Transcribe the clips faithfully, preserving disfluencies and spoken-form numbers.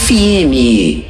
F M.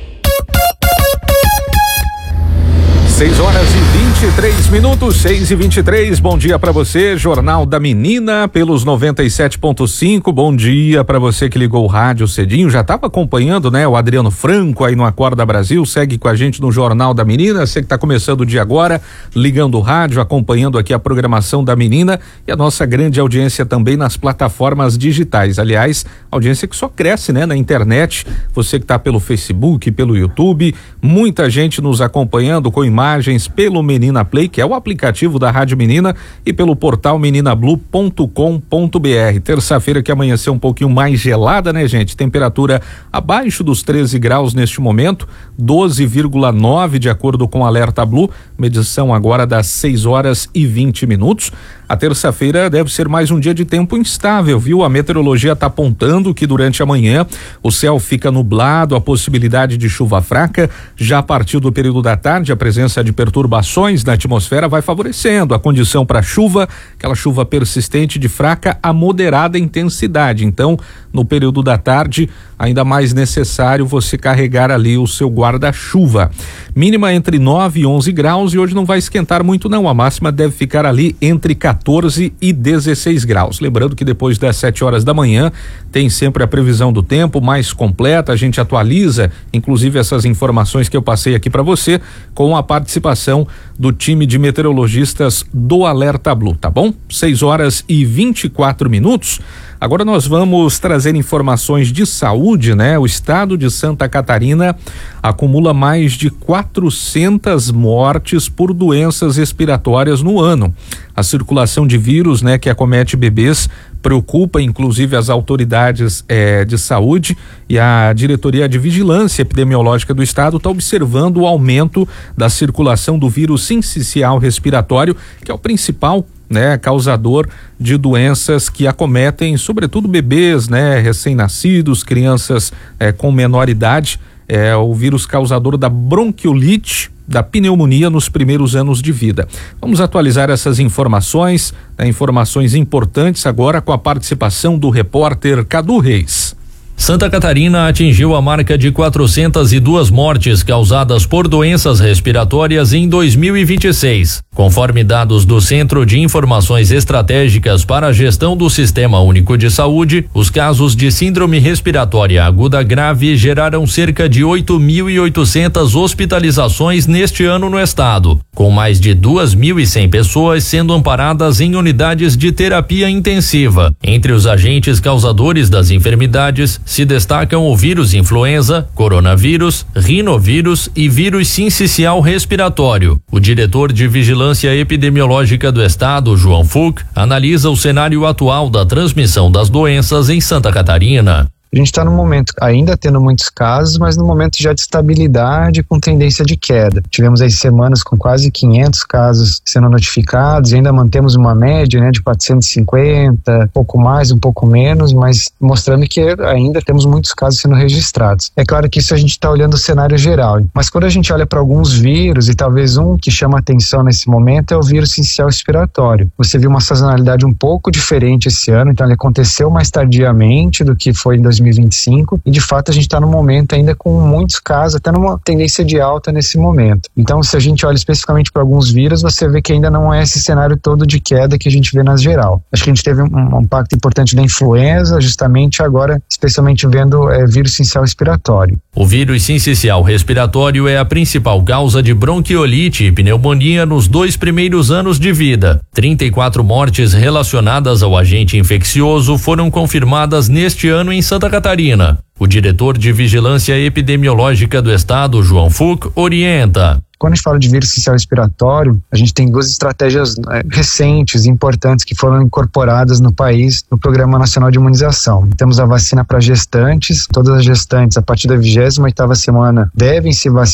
seis horas e vinte e três minutos, seis e vinte e três. Bom dia para você, Jornal da Menina, pelos noventa e sete ponto cinco. Bom dia para você que ligou o rádio cedinho. Já estava acompanhando, né? O Adriano Franco aí no Acorda Brasil. Segue com a gente no Jornal da Menina. Você que está começando o dia agora, ligando o rádio, acompanhando aqui a programação da Menina e a nossa grande audiência também nas plataformas digitais. Aliás, audiência que só cresce, né? Na internet. Você que está pelo Facebook, pelo YouTube, muita gente nos acompanhando com imagens pelo Menina Play, que é o aplicativo da Rádio Menina, e pelo portal menina blue ponto com ponto b r. Terça-feira que amanheceu um pouquinho mais gelada, né, gente? Temperatura abaixo dos treze graus neste momento, doze vírgula nove de acordo com o Alerta Blue, medição agora das seis horas e vinte minutos. A terça-feira deve ser mais um dia de tempo instável, viu? A meteorologia está apontando que durante a manhã o céu fica nublado, a possibilidade de chuva fraca. Já a partir do período da tarde, a presença de perturbações na atmosfera vai favorecendo a condição para chuva, aquela chuva persistente de fraca a moderada intensidade. Então, no período da tarde, ainda mais necessário você carregar ali o seu guarda-chuva. Mínima entre nove e onze graus e hoje não vai esquentar muito não, a máxima deve ficar ali entre quatorze e dezesseis graus. Lembrando que depois das sete horas da manhã tem sempre a previsão do tempo mais completa, a gente atualiza inclusive essas informações que eu passei aqui para você com a participação do time de meteorologistas do Alerta Blue, tá bom? seis horas e vinte e quatro minutos. Agora nós vamos trazer informações de saúde, né? O estado de Santa Catarina acumula mais de quatrocentas mortes por doenças respiratórias no ano. A circulação de vírus, né, que acomete bebês preocupa inclusive as autoridades eh, de saúde, e a Diretoria de Vigilância Epidemiológica do Estado está observando o aumento da circulação do vírus sincicial respiratório, que é o principal, né, causador de doenças que acometem sobretudo bebês, né, recém-nascidos, crianças eh, com menor idade. É o vírus causador da bronquiolite, da pneumonia nos primeiros anos de vida. Vamos atualizar essas informações, né, informações importantes agora com a participação do repórter Cadu Reis. Santa Catarina atingiu a marca de quatrocentas e duas mortes causadas por doenças respiratórias em dois mil e vinte e seis. Conforme dados do Centro de Informações Estratégicas para a Gestão do Sistema Único de Saúde, os casos de síndrome respiratória aguda grave geraram cerca de oito mil e oitocentas hospitalizações neste ano no estado, com mais de duas mil e cem pessoas sendo amparadas em unidades de terapia intensiva. Entre os agentes causadores das enfermidades se destacam o vírus influenza, coronavírus, rinovírus e vírus sincicial respiratório. O diretor de Vigilância Epidemiológica do Estado, João Fouque, analisa o cenário atual da transmissão das doenças em Santa Catarina. A gente está num momento ainda tendo muitos casos, mas num momento já de estabilidade com tendência de queda. Tivemos aí semanas com quase quinhentos casos sendo notificados e ainda mantemos uma média, né, de quatrocentos e cinquenta, um pouco mais, um pouco menos, mas mostrando que ainda temos muitos casos sendo registrados. É claro que isso a gente está olhando o cenário geral, mas quando a gente olha para alguns vírus, e talvez um que chama atenção nesse momento é o vírus sincicial respiratório. Você viu uma sazonalidade um pouco diferente esse ano, então ele aconteceu mais tardiamente do que foi em dois mil e vinte e cinco, e de fato a gente está num momento ainda com muitos casos, até numa tendência de alta nesse momento. Então, se a gente olha especificamente para alguns vírus, você vê que ainda não é esse cenário todo de queda que a gente vê nas geral. Acho que a gente teve um, um impacto importante da influenza, justamente agora, especialmente vendo é, vírus sincicial respiratório. O vírus sincicial respiratório é a principal causa de bronquiolite e pneumonia nos dois primeiros anos de vida. trinta e quatro mortes relacionadas ao agente infeccioso foram confirmadas neste ano em Santa Catarina. O diretor de Vigilância Epidemiológica do Estado, João Fouque, orienta. Quando a gente fala de vírus sincicial respiratório, a gente tem duas estratégias é, recentes e importantes que foram incorporadas no país no Programa Nacional de Imunização. Temos a vacina para gestantes, todas as gestantes a partir da vigésima oitava semana devem se vacinar